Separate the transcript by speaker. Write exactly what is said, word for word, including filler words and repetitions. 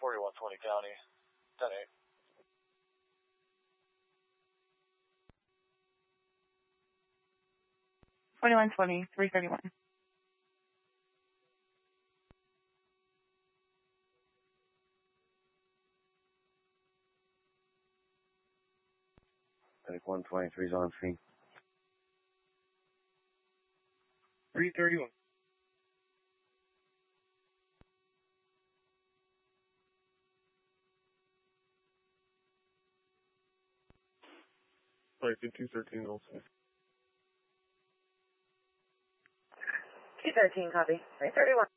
Speaker 1: forty-one twenty County, ten eight.
Speaker 2: forty-one twenty, three thirty-one.
Speaker 3: one twenty-three is on scene.
Speaker 4: three thirty-one. Sorry, two thirteen also.
Speaker 5: two thirteen, copy. three thirty-one.